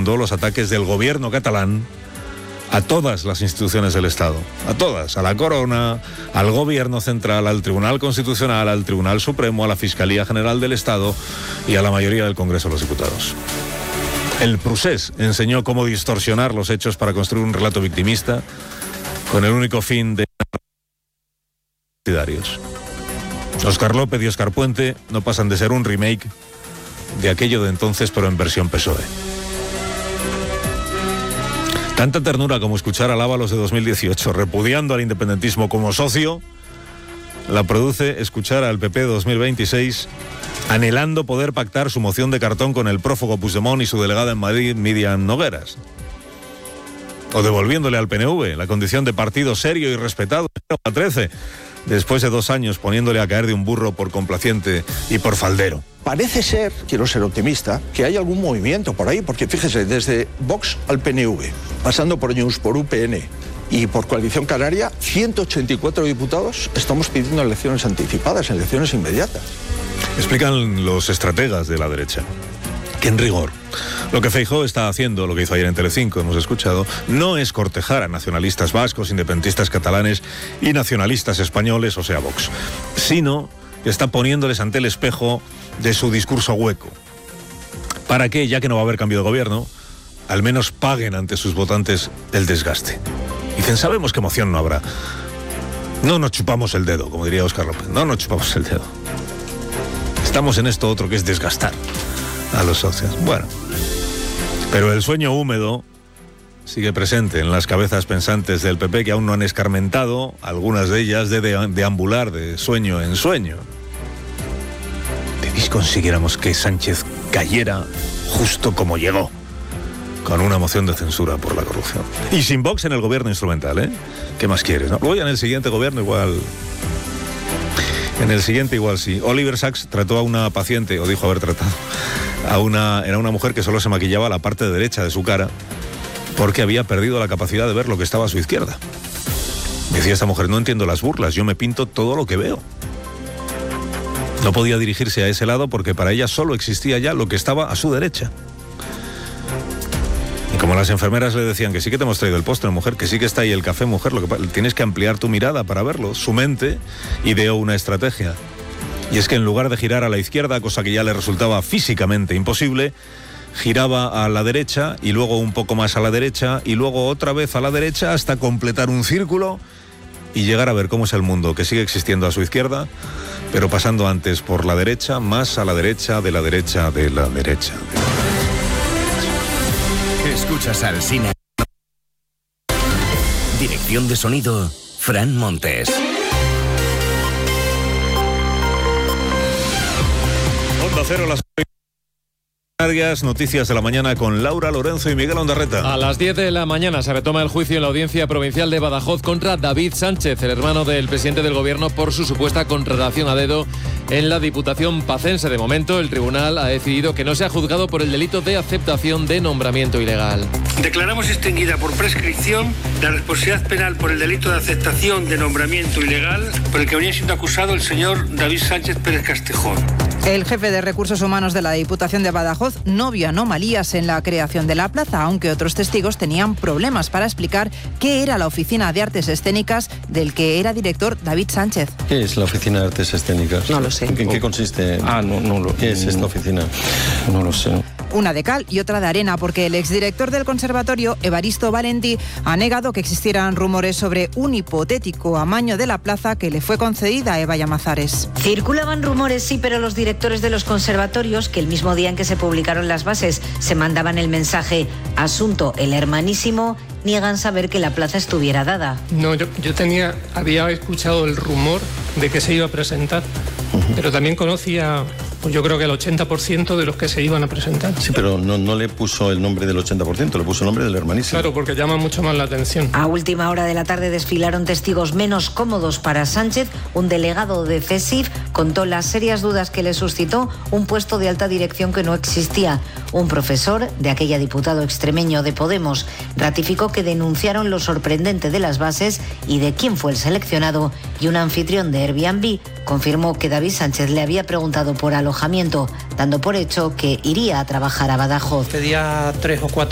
condonando los ataques del gobierno catalán a todas las instituciones del Estado, a todas, a la Corona, al Gobierno Central, al Tribunal Constitucional, al Tribunal Supremo, a la Fiscalía General del Estado y a la mayoría del Congreso de los Diputados. El Procés enseñó cómo distorsionar los hechos para construir un relato victimista con el único fin de partidarios. Óscar López y Óscar Puente no pasan de ser un remake de aquello de entonces, pero en versión PSOE. Tanta ternura como escuchar a Ábalos de 2018 repudiando al independentismo como socio, la produce escuchar al PP de 2026 anhelando poder pactar su moción de cartón con el prófugo Puigdemont y su delegada en Madrid, Míriam Nogueras. O devolviéndole al PNV la condición de partido serio y respetado a 13, después de 2 años poniéndole a caer de un burro por complaciente y por faldero. Parece ser, quiero ser optimista, que hay algún movimiento por ahí, porque fíjese, desde Vox al PNV, pasando por Junts, por UPN y por Coalición Canaria, 184 diputados estamos pidiendo elecciones anticipadas, elecciones inmediatas. Explican los estrategas de la derecha que en rigor lo que Feijóo está haciendo, lo que hizo ayer en Telecinco, hemos escuchado, no es cortejar a nacionalistas vascos, independentistas catalanes y nacionalistas españoles, o sea Vox, sino que está poniéndoles ante el espejo de su discurso hueco, para que, ya que no va a haber cambio de gobierno, al menos paguen ante sus votantes el desgaste. Dicen, sabemos que emoción no habrá. No nos chupamos el dedo, como diría Óscar López, no nos chupamos el dedo. Estamos en esto otro que es desgastar a los socios. Bueno, pero el sueño húmedo sigue presente en las cabezas pensantes del PP, que aún no han escarmentado, algunas de ellas, de deambular de sueño en sueño. Si consiguiéramos que Sánchez cayera justo como llegó, con una moción de censura por la corrupción. Y sin Vox en el gobierno instrumental, ¿eh? ¿Qué más quieres, no? Luego ya en el siguiente gobierno igual... En el siguiente igual sí. Oliver Sacks trató a una paciente, o dijo haber tratado, era una mujer que solo se maquillaba la parte derecha de su cara porque había perdido la capacidad de ver lo que estaba a su izquierda. Decía esta mujer, no entiendo las burlas, yo me pinto todo lo que veo. No podía dirigirse a ese lado porque para ella solo existía ya lo que estaba a su derecha. Y como las enfermeras le decían que sí que te hemos traído el postre, mujer, que sí que está ahí el café, mujer, lo que tienes que ampliar tu mirada para verlo. Su mente ideó una estrategia. Y es que en lugar de girar a la izquierda, cosa que ya le resultaba físicamente imposible, giraba a la derecha y luego un poco más a la derecha y luego otra vez a la derecha hasta completar un círculo y llegar a ver cómo es el mundo que sigue existiendo a su izquierda, pero pasando antes por la derecha, más a la derecha, de la derecha, de la derecha. Escuchas Alsina. Dirección de sonido, Fran Montes. Onda Cero, las noticias de la mañana con Laura Lorenzo y Miguel Ondarreta. A las 10 de la mañana se retoma el juicio en la Audiencia Provincial de Badajoz contra David Sánchez, el hermano del presidente del Gobierno, por su supuesta contratación a dedo en la Diputación Pacense. De momento, el tribunal ha decidido que no sea juzgado por el delito de aceptación de nombramiento ilegal. Declaramos extinguida por prescripción la responsabilidad penal por el delito de aceptación de nombramiento ilegal por el que venía siendo acusado el señor David Sánchez Pérez Castejón. El jefe de Recursos Humanos de la Diputación de Badajoz no vio anomalías en la creación de la plaza, aunque otros testigos tenían problemas para explicar qué era la Oficina de Artes Escénicas del que era director David Sánchez. ¿Qué es la Oficina de Artes Escénicas? No lo sé. ¿En qué consiste? ¿Qué es esta oficina? No lo sé. Una de cal y otra de arena, porque el exdirector del conservatorio, Evaristo Valentí, ha negado que existieran rumores sobre un hipotético amaño de la plaza que le fue concedida a Eva Llamazares. Circulaban rumores, sí, pero los directores de los conservatorios, que el mismo día en que se publicaron las bases se mandaban el mensaje "Asunto el hermanísimo", niegan saber que la plaza estuviera dada. No, yo había escuchado el rumor de que se iba a presentar, pero también conocía, pues yo creo que el 80% de los que se iban a presentar. Sí, pero no le puso el nombre del 80%, le puso el nombre del hermanísimo. Claro, porque llama mucho más la atención. A última hora de la tarde desfilaron testigos menos cómodos para Sánchez. Un delegado de CESIF contó las serias dudas que le suscitó un puesto de alta dirección que no existía. Un profesor de aquella diputado extremeño de Podemos ratificó que denunciaron lo sorprendente de las bases y de quién fue el seleccionado, y un anfitrión de Airbnb confirmó que David Sánchez le había preguntado por alojamiento, dando por hecho que iría a trabajar a Badajoz. Pedía 3 o 4